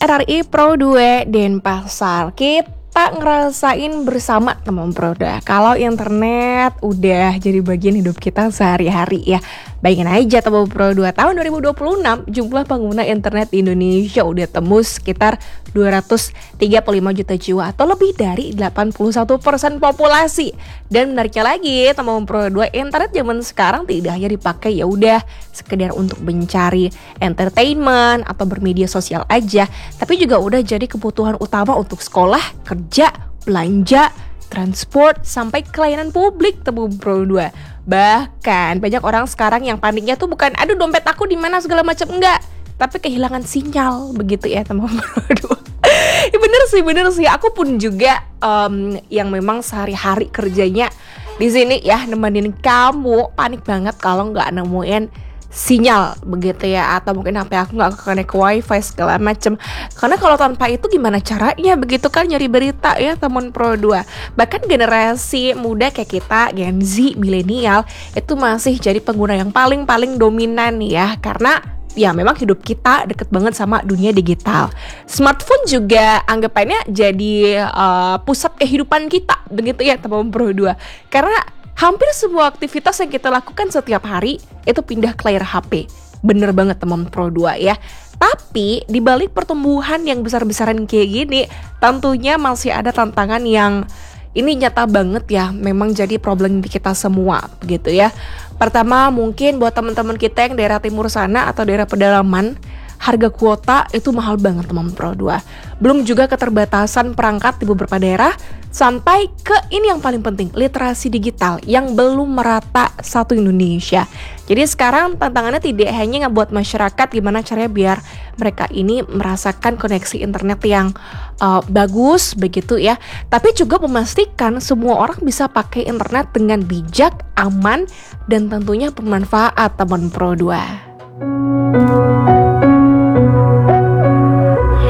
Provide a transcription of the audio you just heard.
RRI Pro 2 Denpasar. Kita ngerasain bersama teman Pro 2 kalau internet udah jadi bagian hidup kita sehari-hari ya. Bayangin aja teman Pro 2 tahun 2026 jumlah pengguna internet di Indonesia udah tembus sekitar 235 juta jiwa atau lebih dari 81% populasi. Dan menariknya lagi teman Pro 2, internet zaman sekarang tidak hanya dipakai ya udah sekedar untuk mencari entertainment atau bermedia sosial aja, tapi juga udah jadi kebutuhan utama untuk sekolah, kerja, belanja, transport, sampai kelayanan publik teman Pro 2. Bahkan banyak orang sekarang yang paniknya tuh bukan aduh dompet aku di mana segala macam, enggak, tapi kehilangan sinyal begitu ya teman Pro 2. Ya bener sih, aku pun juga yang memang sehari-hari kerjanya di sini ya nemenin kamu, panik banget kalau nggak nemuin sinyal begitu ya, atau mungkin HP aku nggak connect ke wifi segala macem. Karena kalau tanpa itu gimana caranya begitu kan nyari berita ya teman Pro 2. Bahkan generasi muda kayak kita, Gen Z, milenial, itu masih jadi pengguna yang paling dominan ya, karena ya memang hidup kita deket banget sama dunia digital. Smartphone juga anggapannya jadi pusat kehidupan kita begitu ya teman Pro 2. Karena hampir semua aktivitas yang kita lakukan setiap hari itu pindah ke layar HP. Bener banget teman Pro 2 ya. Tapi di balik pertumbuhan yang besar-besaran kayak gini, tentunya masih ada tantangan yang ini nyata banget ya, memang jadi problem di kita semua begitu ya. Pertama mungkin buat teman-teman kita yang daerah timur sana atau daerah pedalaman, harga kuota itu mahal banget teman Pro 2. Belum juga keterbatasan perangkat di beberapa daerah, sampai ke ini yang paling penting, literasi digital yang belum merata satu Indonesia. Jadi sekarang tantangannya tidak hanya ngebuat masyarakat gimana caranya biar mereka ini merasakan koneksi internet yang bagus begitu ya, tapi juga memastikan semua orang bisa pakai internet dengan bijak, aman, dan tentunya bermanfaat teman Pro 2.